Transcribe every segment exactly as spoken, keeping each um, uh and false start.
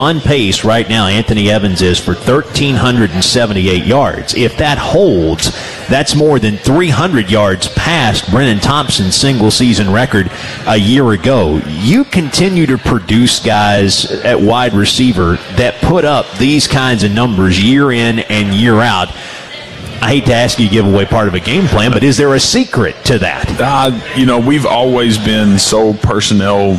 On pace right now, Anthony Evans is for one thousand three hundred seventy-eight yards. If that holds, that's more than three hundred yards past Brennan Thompson's single-season record a year ago. You continue to produce guys at wide receiver that put up these kinds of numbers year in and year out. I hate to ask you to give away part of a game plan, but is there a secret to that? Uh, you know, we've always been so personnel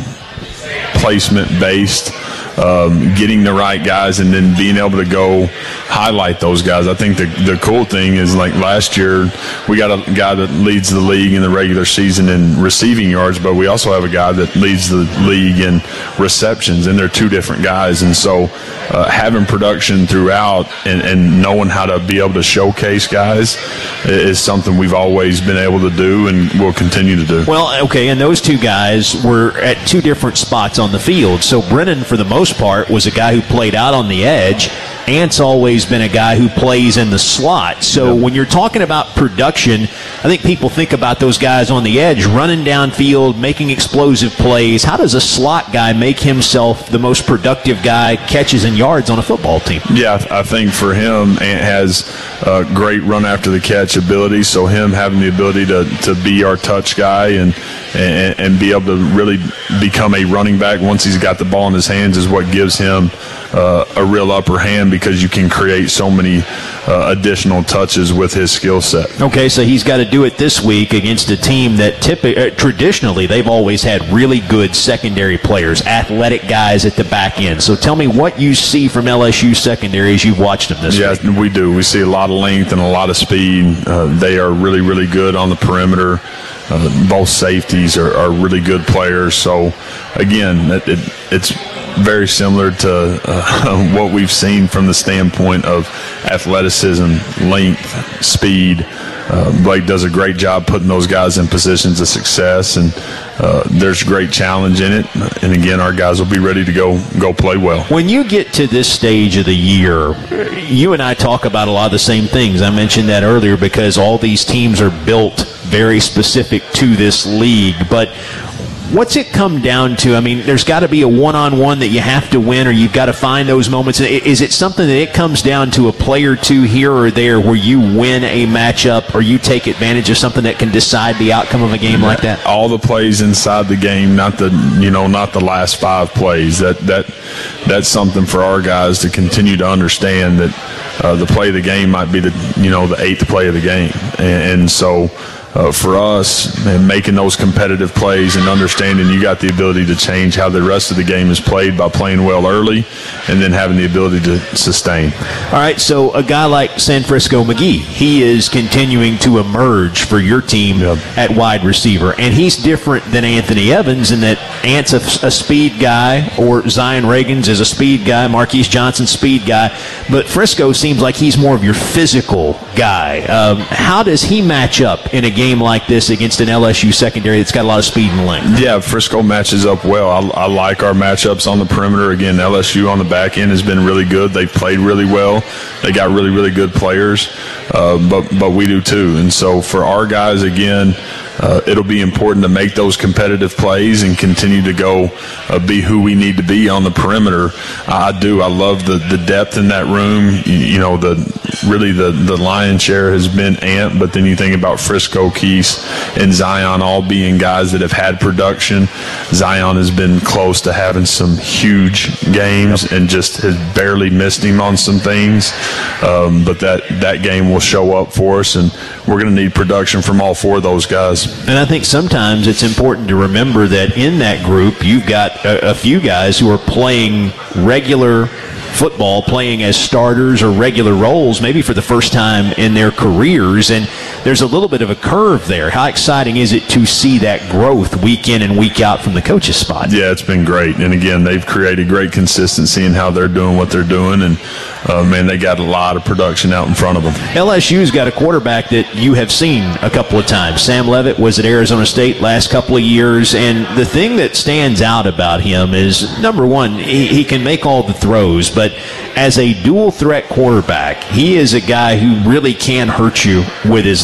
placement-based. Um, getting the right guys and then being able to go highlight those guys. I think the the cool thing is, like last year, we got a guy that leads the league in the regular season in receiving yards, but we also have a guy that leads the league in receptions, and they're two different guys. And so uh, having production throughout and, and knowing how to be able to showcase guys is something we've always been able to do and will continue to do. Well, okay, and those two guys were at two different spots on the field. So Brennan, for the most part, was a guy who played out on the edge. Ant's always been a guy who plays in the slot. So when you're talking about production, I think people think about those guys on the edge running downfield, making explosive plays. How does a slot guy make himself the most productive guy, catches and yards on a football team? Yeah, I think for him, Ant has a great run after the catch ability. So him having the ability to, to be our touch guy and, and and be able to really become a running back once he's got the ball in his hands is what gives him uh, a real upper hand, because you can create so many uh, additional touches with his skill set. Okay, so he's got to do it this week against a team that typically, uh, traditionally, they've always had really good secondary players, athletic guys at the back end. So tell me what you see from L S U secondary as you've watched them this yeah, week. Yeah, we do. We see a lot of length and a lot of speed. Uh, they are really, really good on the perimeter. Uh, both safeties are, are really good players. So, again, it, it, it's very similar to uh, what we've seen from the standpoint of athleticism, length, speed. Uh, Blake does a great job putting those guys in positions of success, and uh, there's great challenge in it. And again, our guys will be ready to go go play well. When you get to this stage of the year, you and I talk about a lot of the same things. I mentioned that earlier because all these teams are built very specific to this league. But what's it come down to? I mean, there's got to be a one-on-one that you have to win, or you've got to find those moments. Is it something that it comes down to a play or two here or there where you win a matchup or you take advantage of something that can decide the outcome of a game like that? All the plays inside the game, not the you know not the last five plays. That that that's something for our guys to continue to understand, that uh, the play of the game might be the you know the eighth play of the game, and, and so. Uh, for us, and making those competitive plays and understanding you got the ability to change how the rest of the game is played by playing well early and then having the ability to sustain. All right, so a guy like Sanfrisco McGee, he is continuing to emerge for your team yep. at wide receiver, and he's different than Anthony Evans in that Ant's a, a speed guy, or Zion Reagans is a speed guy, Marquise Johnson speed guy, but Frisco seems like he's more of your physical guy. Um, how does he match up in a game game like this against an L S U secondary that's got a lot of speed and length? Yeah, Frisco matches up well. I, I like our matchups on the perimeter. Again, L S U on the back end has been really good. They've played really well. They got really, really good players, uh, but but we do too. And so for our guys, again, uh, it'll be important to make those competitive plays and continue to go uh, be who we need to be on the perimeter. I do. I love the, the depth in that room. You, you know, the really the, the lion's share has been Ant, but then you think about Frisco, Keese, and Zion all being guys that have had production. Zion has been close to having some huge games and just has barely missed him on some things. Um, but that, that game will show up for us, and we're going to need production from all four of those guys. And I think sometimes it's important to remember that in that group, you've got a, a few guys who are playing regular football, playing as starters or regular roles, maybe for the first time in their careers, and there's a little bit of a curve there. How exciting is it to see that growth week in and week out from the coach's spot? Yeah, it's been great. And again, they've created great consistency in how they're doing what they're doing, and uh, man, they got a lot of production out in front of them. L S U's got a quarterback that you have seen a couple of times. Sam Levitt was at Arizona State last couple of years, and the thing that stands out about him is, number one, he, he can make all the throws, but as a dual threat quarterback, he is a guy who really can hurt you with his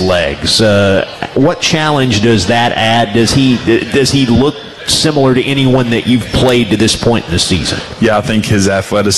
legs. Uh, what challenge does that add? Does he does he look similar to anyone that you've played to this point in the season? Yeah, I think his athleticism